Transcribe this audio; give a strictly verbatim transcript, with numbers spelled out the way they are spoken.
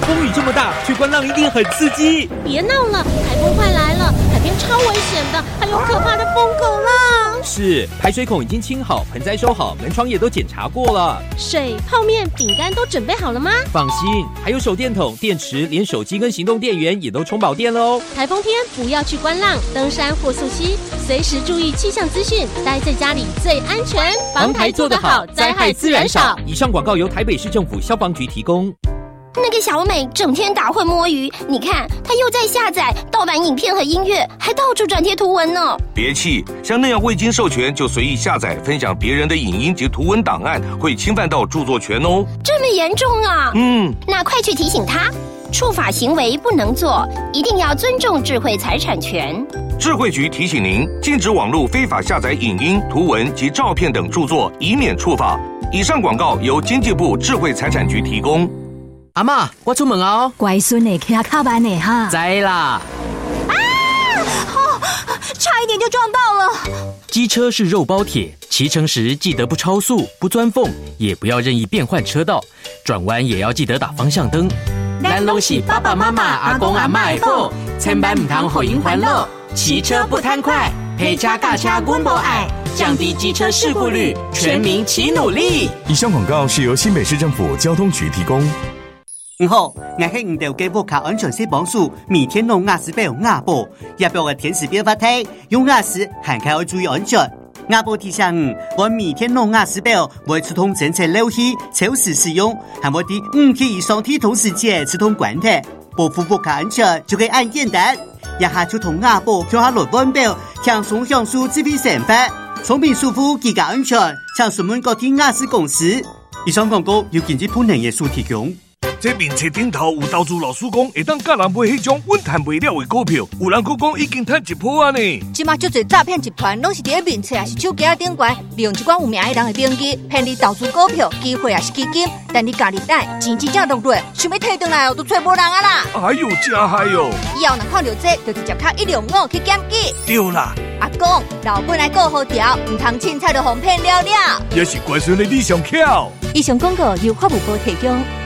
风雨这么大，去观浪一定很刺激。 别闹了，台风快来了，海边超危险的，还有可怕的疯狗浪。 是，排水孔已经清好，盆栽收好，门窗也都检查过了。 水、泡面、饼干都准备好了吗？ 放心，还有手电筒、电池，连手机跟行动电源也都充饱电了哦。 台风天不要去观浪、登山或溯溪，随时注意气象资讯，待在家里最安全。 防台做得好，灾害自然少。以上广告由台北市政府消防局提供。 那个小美整天打混摸鱼，你看她又在下载盗版影片和音乐，还到处转贴图文呢。 别气，像那样未经授权就随意下载分享别人的影音及图文档案，会侵犯到著作权哦。 这么严重啊？ 嗯， 那快去提醒她，触法行为不能做，一定要尊重智慧财产权。 智慧局提醒您，禁止网络非法下载影音、图文及照片等著作，以免触法。以上广告由经济部智慧财产局提供。 阿嬷，我出门哦。 乖孙的，骑靠班的哈。 知啦。 啊！哦，差一点就撞到了。 机车是肉包铁，骑乘时记得不超速、不钻缝，也不要任意变换车道，转弯也要记得打方向灯。 咱拢是爸爸妈妈、阿公阿嬷的宝，千万唔通互因烦恼。骑车不贪快，陪车驾车阮无爱，降低机车事故率，全民齐努力。 以上广告是由新北市政府交通局提供。 唔好，我係唔掉機波卡安全性綁數，每天弄牙齒俾用牙布，也俾我天時變化睇，用牙齒還係要注意安全。牙布提醒我每天弄牙齒俾會觸通整齊漏氣，超時使用，還我啲五天以上天同時間觸通關係，保護波卡安全就可以按簡單，一下觸通牙布，叫下落溫表，輕鬆享受自費成法，聰明舒服，更加安全，請詢問各天牙齒公司。以上廣告由經濟部能業署提供。 这面冊頂頭有投資老師講，會當教人買迄種穩賺袂了的股票，有人佫講已經賺一波啊呢。 即馬足濟詐騙集團，攏是佇咧面冊也是手機頂懸，利用一寡有名的人的名義，騙你投資股票，機會也是基金，但你家己等，錢真正落落，想要退回來哦，都找無人啊啦。 哎呦，真害哦！ 以後若看到這，就直接卡一六五去檢舉。 對啦， 阿公，老本來顧好條，唔通凊彩就互騙了了。 也是乖孫的你上巧。 以上廣告由法務部提供。